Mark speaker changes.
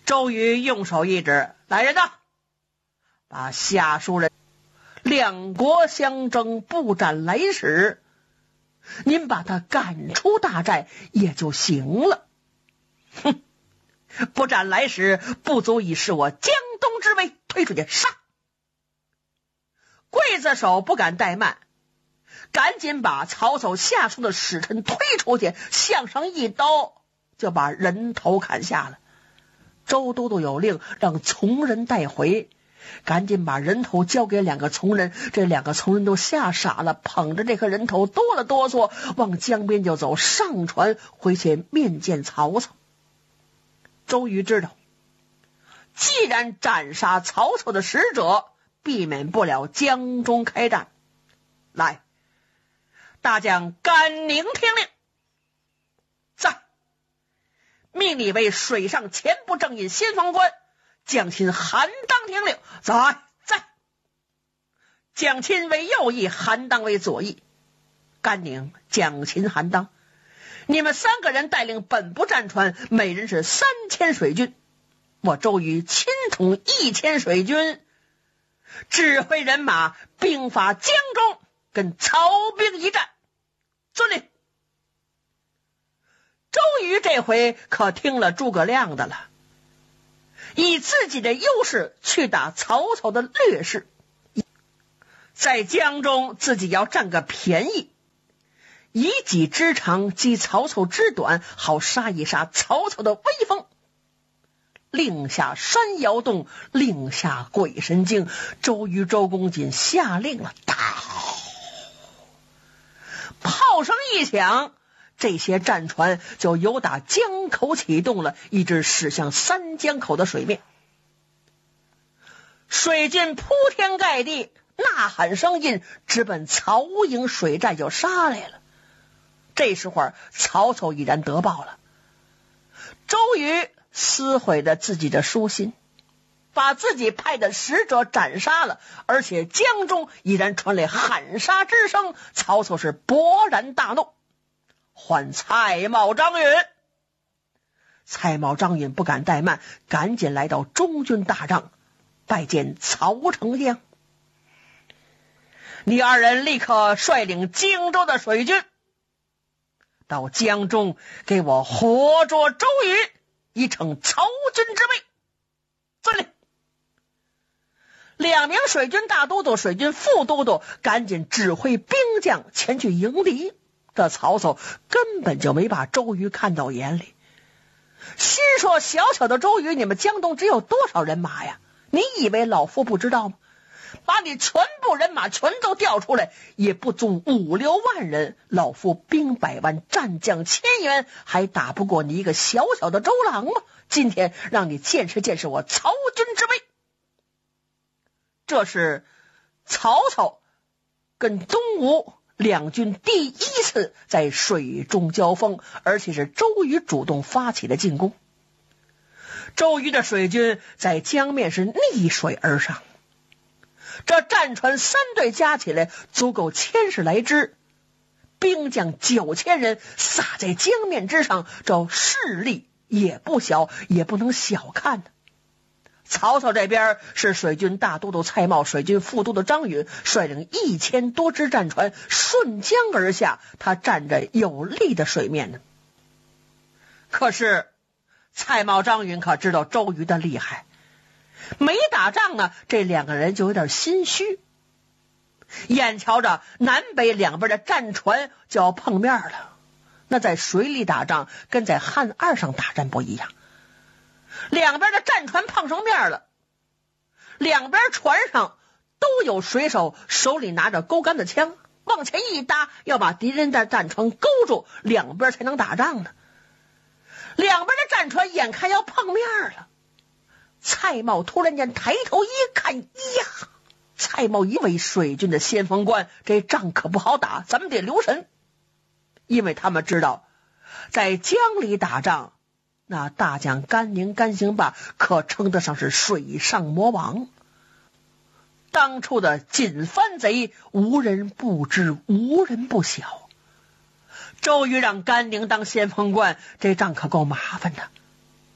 Speaker 1: 周瑜用手一指：“来人呐，把下属人两国相争，不斩来使，您把他赶出大寨也就行了。哼，不斩来使，不足以示我江东之威，推出去杀！”刽子手不敢怠慢，赶紧把曹操下属的使臣推出去，向上一刀就把人头砍下了。周都督有令让从人带回，赶紧把人头交给两个从人，这两个从人都吓傻了，捧着这颗人头哆了哆嗦，往江边就走，上船回去面见曹操。周瑜知道，既然斩杀曹操的使者，避免不了江中开战。来，大将甘宁听令，在命你为水上前部正印先锋官。将钦韩当听令，在将钦为右翼，韩当为左翼。甘宁、将钦、韩当，你们三个人带领本部战船，每人是3000水军。我周瑜亲统1000水军，指挥人马兵发江中，跟曹兵一战。遵令。周瑜这回可听了诸葛亮的了，以自己的优势去打曹操的劣势，在江中自己要占个便宜，以己之长击曹操之短，好杀一杀曹操的威风。令下山摇动，令下鬼神惊。周瑜、周公瑾下令了，打！炮声一响，这些战船就由打江口启动了，一直驶向三江口的水面。水军铺天盖地，呐喊声音直奔曹营水寨就杀来了。这时候曹操已然得报了，周瑜撕毁了自己的书信，把自己派的使者斩杀了，而且江中已然传来喊杀之声。曹操是勃然大怒，唤蔡瑁、张允。蔡瑁、张允不敢怠慢，赶紧来到中军大帐拜见曹丞相。你二人立刻率领荆州的水军到江中，给我活捉周瑜，以逞曹军之威。遵令。2名水军大都督、水军副都督赶紧指挥兵将前去迎敌。这曹操根本就没把周瑜看到眼里，心说小小的周瑜，你们江东只有多少人马呀？你以为老夫不知道吗？把你全部人马全都调出来，也不足5、6万人，老夫兵100万，战将1000员，还打不过你一个小小的周郎吗？今天让你见识见识我曹军之威。这是曹操跟东吴两军第一次在水中交锋，而且是周瑜主动发起的进攻。周瑜的水军在江面是逆水而上，这战船3队加起来足够1000来只，兵将9000人撒在江面之上，这势力也不小，也不能小看的。曹操这边是水军大都督蔡瑁、水军副都督张允，率领1000多只战船顺江而下，他占着有利的水面呢。可是蔡瑁、张允可知道周瑜的厉害，没打仗呢，这2个人就有点心虚。眼瞧着南北两边的战船就要碰面了，那在水里打仗跟在汉二上打战不一样，两边的战船碰上面了，两边船上都有水手，手里拿着钩竿的枪，往前一搭，要把敌人的战船勾住，两边才能打仗呢。两边的战船眼看要碰面了，蔡瑁突然间抬头一看，呀！蔡瑁一位水军的先锋官，这仗可不好打，咱们得留神。因为他们知道，在江里打仗，那大将甘宁、甘兴霸可称得上是水上魔王。当初的锦帆贼，无人不知，无人不晓。周瑜让甘宁当先锋官，这仗可够麻烦的。